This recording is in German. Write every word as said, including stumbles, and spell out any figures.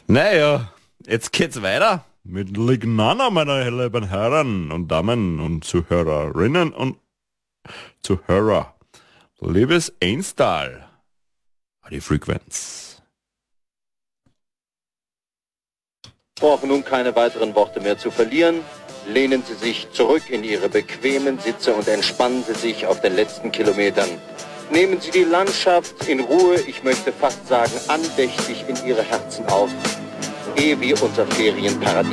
Naja, jetzt geht's weiter mit Lignana, meine lieben Herren und Damen und Zuhörerinnen und Zuhörer. Liebes Einstahl, die Frequenz. Brauchen nun keine weiteren Worte mehr zu verlieren. Lehnen Sie sich zurück in Ihre bequemen Sitze und entspannen Sie sich auf den letzten Kilometern. Nehmen Sie die Landschaft in Ruhe, ich möchte fast sagen andächtig in Ihre Herzen auf, ehe wir unser Ferienparadies